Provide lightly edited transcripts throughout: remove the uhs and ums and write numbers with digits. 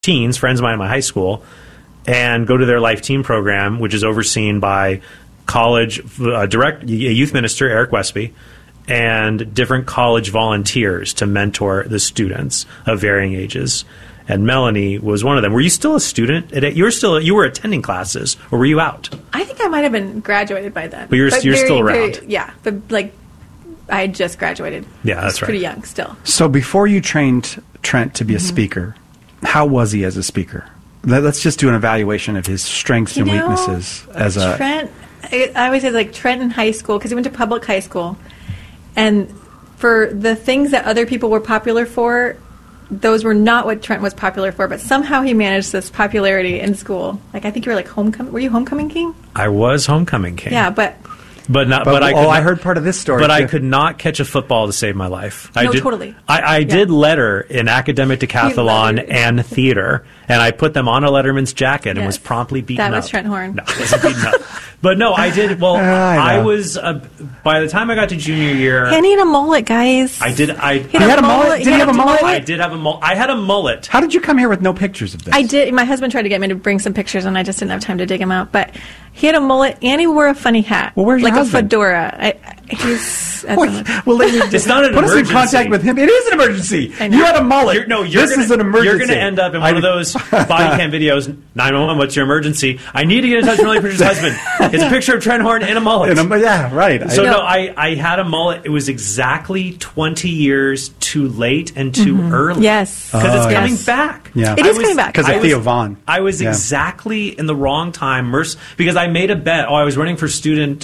teens, friends of mine in my high school, and go to their Life Team program, which is overseen by college youth minister Eric Westby, and different college volunteers to mentor the students of varying ages. And Melanie was one of them. Were you still a student? You were attending classes, or were you out? I think I might have been graduated by then. But you're still around. Yeah, but like I had just graduated. Yeah, that's right. Pretty young still. So before you trained Trent to be a speaker, how was he as a speaker? Let's just do an evaluation of his strengths and weaknesses as a Trent. I always say like Trent in high school because he went to public high school, and for the things that other people were popular for, those were not what Trent was popular for, but somehow he managed this popularity in school. Like, I think you were like homecoming. Were you homecoming king? I was homecoming king. Yeah, but I heard part of this story. But too. I could not catch a football to save my life. Totally. I did letter in academic decathlon and theater, and I put them on a letterman's jacket and was promptly beaten up. That was Trent Horn. No, I wasn't beaten up. But no, I did. Well, I was. By the time I got to junior year, and he had a mullet, guys. I did. He had a mullet. Did he have a mullet? I did have a mullet. I had a mullet. How did you come here with no pictures of this? I did. My husband tried to get me to bring some pictures, and I just didn't have time to dig them out. But he had a mullet, and he wore a funny hat. Well, where's your husband? A fedora. He's. It's not an emergency. Put us in contact with him. It is an emergency. You had a mullet. This is an emergency. You're going to end up in one of those body cam videos. 911. What's your emergency? I need to get in touch with Melanie Pritchard's husband. It's a picture of Trent Horn in a mullet. Yeah, right. So I had a mullet. It was exactly 20 years too late and too early. Yes, because it's coming back. Yeah, it is coming back because of Theo Vaughn. I was exactly in the wrong time, because I made a bet. I was running for student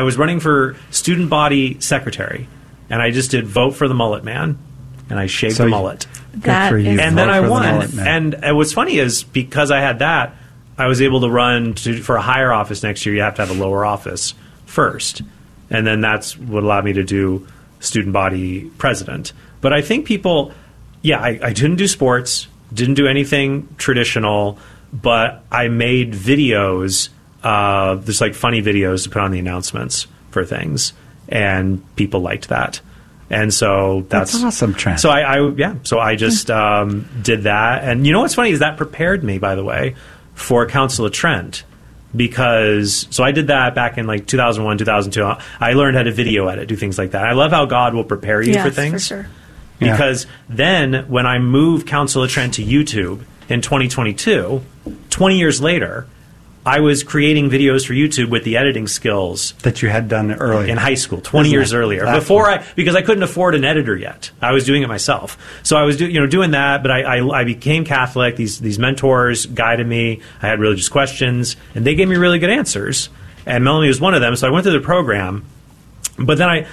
body secretary, and I just did vote for the mullet man, and I shaved the mullet. Good for you. And then I won. And what's funny is because I had that, I was able to run for a higher office next year. You have to have a lower office first, and then that's what allowed me to do student body president. But I think people, I didn't do sports, didn't do anything traditional, but I made videos, just like funny videos to put on the announcements for things, and people liked that. And so that's awesome, Trent. So I just did that. And you know what's funny is that prepared me, by the way, for Council of Trent, because I did that back in like 2001, 2002. I learned how to video edit, do things like that. I love how God will prepare you for things. For sure. Because then when I moved Council of Trent to YouTube in 2022, 20 years later, I was creating videos for YouTube with the editing skills that you had done earlier in high school, 20 years earlier. Because I couldn't afford an editor yet. I was doing it myself. So I was doing that, but I became Catholic. These mentors guided me. I had religious questions, and they gave me really good answers. And Melanie was one of them. So I went through the program. But then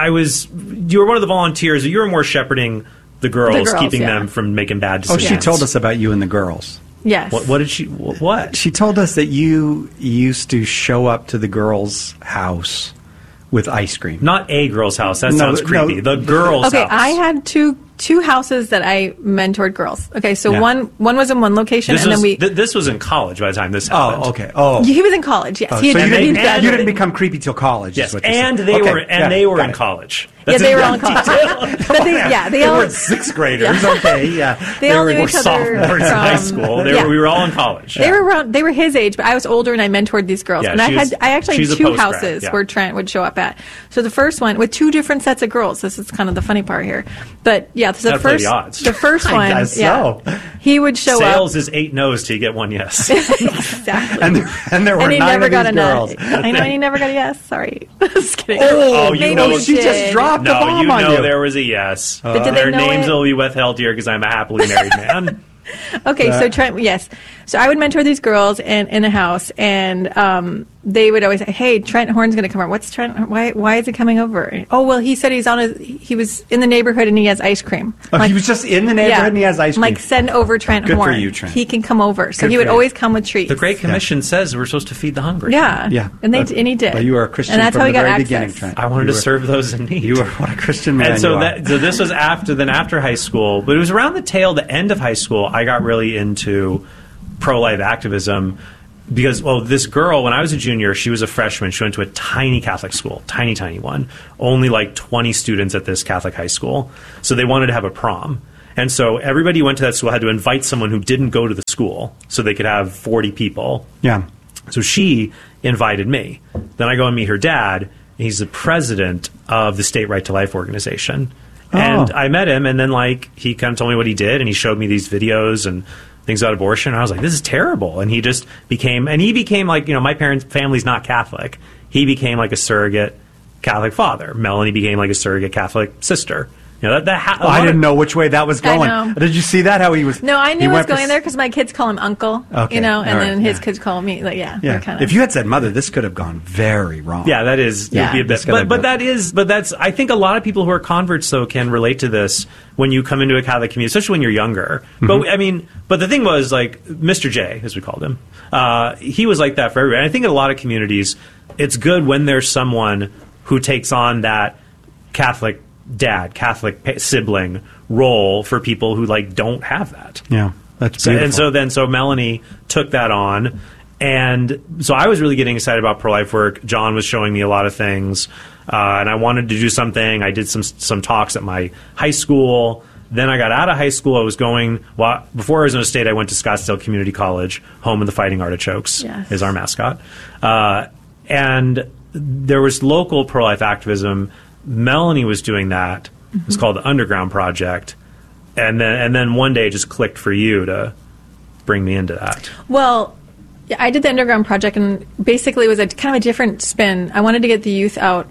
you were one of the volunteers. You were more shepherding the girls keeping them from making bad decisions. Oh, she told us about you and the girls. Yes. What did she? What? She told us that you used to show up to the girls' house with ice cream. Not a girl's house. That sounds creepy. The girls' house. Okay, I had two houses that I mentored girls. Okay, so one was in one location, this was in college by the time this happened. Oh, okay. Oh, he was in college. Yes, so you didn't become creepy till college. Yes, is what and they were in college. Yeah, they were all in college. They were sixth graders. Yeah. Okay, yeah. They all knew each other sophomores in high school. We were all in college. They were his age, but I was older and I mentored these girls. Yeah, and I actually had two houses where Trent would show up at. So the first one with two different sets of girls. This is kind of the funny part here. But yeah, so the first one, he would show up. Sales is 8 no's till you get one yes. Exactly. and there were 9 of these girls. I know, and he never got a yes. Sorry. Just kidding. She just dropped the bomb on you. There was a yes. But did their they know names will be withheld here because I'm a happily married man. Okay, so Trent, yes. So I would mentor these girls in a house, and they would always say, "Hey, Trent Horn's going to come over. What's Trent? Why is he coming over? Oh, well, he said he was in the neighborhood and he has ice cream. He was just in the neighborhood and he has ice cream. Like, send over Trent Horn. Good for you, Trent. He can come over. So he would always come with treats. The Great Commission says we're supposed to feed the hungry. Yeah. And he did. But you were a Christian and that's from how he the got very access. beginning, Trent. I wanted to serve those in need. You were what a Christian man. And so this was after high school, but it was around the end of high school, I got really into pro-life activism because, this girl, when I was a junior, she was a freshman. She went to a tiny Catholic school, tiny one, only like 20 students at this Catholic high school. So they wanted to have a prom. And so everybody who went to that school had to invite someone who didn't go to the school so they could have 40 people. Yeah. So she invited me. Then I go and meet her dad. And he's the president of the State Right to Life organization. And I met him, and then he kind of told me what he did, and he showed me these videos and things about abortion. And I was like, this is terrible. And he just became my family's not Catholic. He became like a surrogate Catholic father. Melanie became like a surrogate Catholic sister. I didn't know which way that was going. I know. Did you see that? How he was? No, I knew it was going there because my kids call him uncle. Okay. And then his yeah. kids call me. Yeah. If you had said mother, this could have gone very wrong. Yeah, that is. Yeah. Be a bit, but that's. I think a lot of people who are converts though can relate to this when you come into a Catholic community, especially when you're younger. Mm-hmm. But the thing was Mr. J, as we called him. He was like that for everybody. And I think in a lot of communities, it's good when there's someone who takes on that Catholic dad, Catholic sibling role for people who don't have that. Yeah, that's beautiful. So Melanie took that on, and so I was really getting excited about pro-life work. John was showing me a lot of things, and I wanted to do something. I did some talks at my high school. Then I got out of high school. I was before Arizona State, I went to Scottsdale Community College, home of the Fighting Artichokes, is our mascot. And there was local pro-life activism. Melanie was doing that. It was called the Underground Project. And then one day it just clicked for you to bring me into that. Well, yeah, I did the Underground Project, and basically it was a kind of a different spin. I wanted to get the youth out,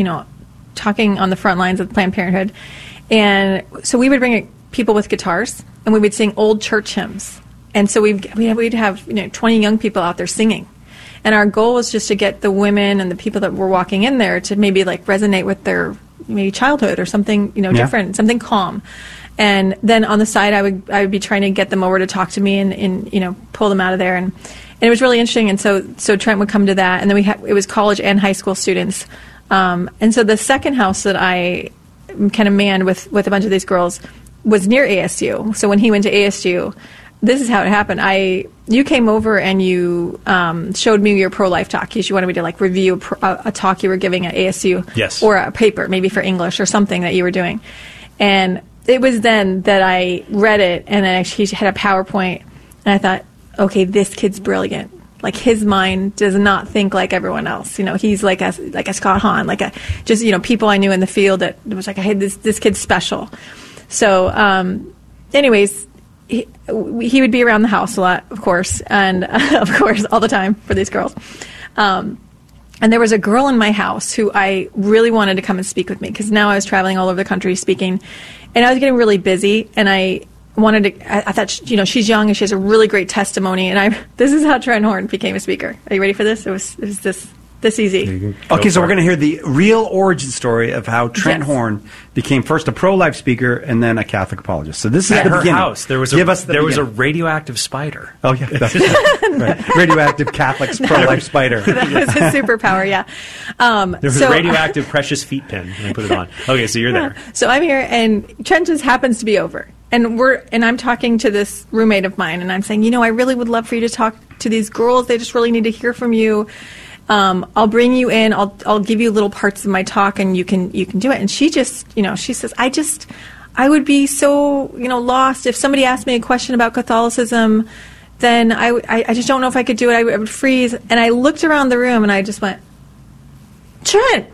talking on the front lines of Planned Parenthood. And so we would bring people with guitars, and we would sing old church hymns. And so we'd have 20 young people out there singing. And our goal was just to get the women and the people that were walking in there to maybe resonate with their maybe childhood or something different, something calm. And then on the side, I would be trying to get them over to talk to me and pull them out of there. And it was really interesting. And so Trent would come to that, and then it was college and high school students. And so the second house that I kind of manned with a bunch of these girls was near ASU. So when he went to ASU, this is how it happened. You came over and you showed me your pro-life talk because you wanted me to review a talk you were giving at ASU. Yes. Or a paper, maybe for English or something that you were doing. And it was then that I read it, and then he had a PowerPoint, and I thought, okay, this kid's brilliant. His mind does not think like everyone else. He's like a Scott Hahn, people I knew in the field that was hey, this kid's special. So, anyways, he would be around the house a lot, of course, and of course all the time for these girls. And there was a girl in my house who I really wanted to come and speak with me because now I was traveling all over the country speaking, and I was getting really busy, and I thought, she's young and she has a really great testimony, and this is how Trent Horn became a speaker. Are you ready for this? It was this easy. Okay, so we're going to hear the real origin story of how Trent Horn became first a pro-life speaker and then a Catholic apologist. So this is at the her beginning. house. There was a radioactive spider. Oh yeah, that's right. Radioactive Catholic pro-life spider. That was his superpower. Yeah. There was a radioactive precious feet pin. And I put it on. Okay, so you're there. So I'm here, and Trent just happens to be over. And I'm talking to this roommate of mine, and I'm saying, I really would love for you to talk to these girls. They just really need to hear from you. I'll bring you in. I'll give you little parts of my talk, and you can do it. And she just, she says, I would be so, lost if somebody asked me a question about Catholicism. Then I just don't know if I could do it. I would freeze. And I looked around the room, and I just went, Trent.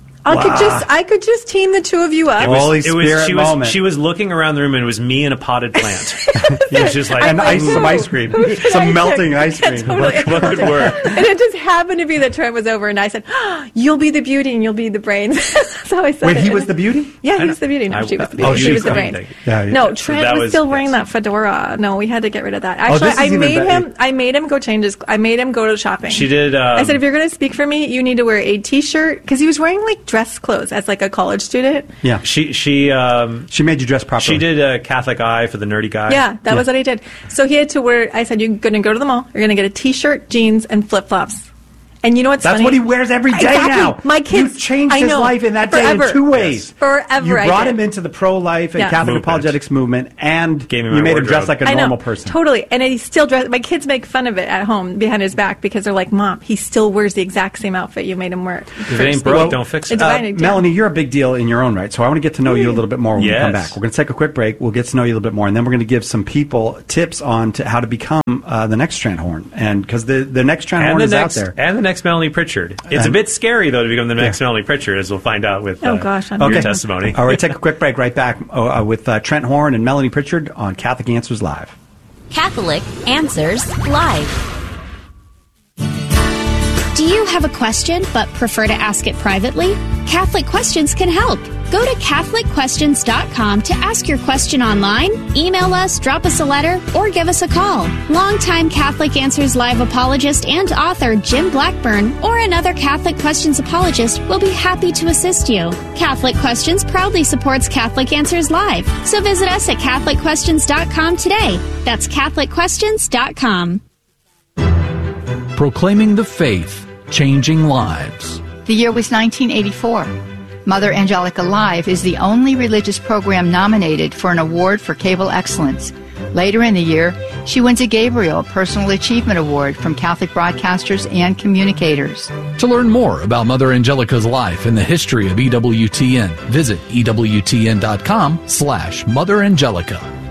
I could just team the two of you up. Holy Spirit moment. She was looking around the room, and it was me and a potted plant. It was just and some ice cream, some melting ice cream. Totally. What could work? And it just happened to be that Trent was over, and I said, "You'll be the beauty, and you'll be the brains." That's how I said it. Wait, he was the beauty? Yeah, he was the beauty. No, she was the beauty. She was the brains. Yeah. No, Trent was still wearing that fedora. No, we had to get rid of that. Actually, I made him go change his. I made him go to shopping. She did. I said, if you're going to speak for me, you need to wear a T-shirt because he was wearing dress clothes as a college student. Yeah, she made you dress properly. She did a Catholic eye for the nerdy guy. Yeah, that was what I did. So he had to wear. I said, you're going to go to the mall. You're going to get a T-shirt, jeans, and flip flops. And you know what's That's funny? what he wears every day Exactly. now. My kids, You changed I his know. life in that day Forever. in two ways. Forever. You I brought did. him into the pro-life and Yes. Catholic Movement. apologetics movement, and Gave him you my made him wardrobe. dress like a I know, normal person. totally. And he still dress. My kids make fun of it at home behind his back because they're like, "Mom, he still wears the exact same outfit you made him wear." If it ain't broke, don't fix it. It's fine, yeah. Melanie, you're a big deal in your own right, so I want to get to know you a little bit more when we come Yes. back. We're going to take a quick break. We'll get to know you a little bit more, and then we're going to give some people tips on to how to become the next Trent Horn, and because the next Trent Horn is out there. And the next Melanie Pritchard. It's a bit scary, though, to become the next Melanie Pritchard, as we'll find out with Oh, gosh, I'm your Okay. testimony. All right, take a quick break. Right back with Trent Horn and Melanie Pritchard on Catholic Answers Live. Catholic Answers Live. Do you have a question but prefer to ask it privately? Catholic Questions can help. Go to CatholicQuestions.com to ask your question online, email us, drop us a letter, or give us a call. Longtime Catholic Answers Live apologist and author Jim Blackburn or another Catholic Questions apologist will be happy to assist you. Catholic Questions proudly supports Catholic Answers Live, so visit us at CatholicQuestions.com today. That's CatholicQuestions.com. Proclaiming the faith, changing lives. The year was 1984. Mother Angelica Live is the only religious program nominated for an award for cable excellence. Later in the year, she wins a Gabriel Personal Achievement Award from Catholic broadcasters and communicators. To learn more about Mother Angelica's life and the history of EWTN, visit EWTN.com/Mother Angelica.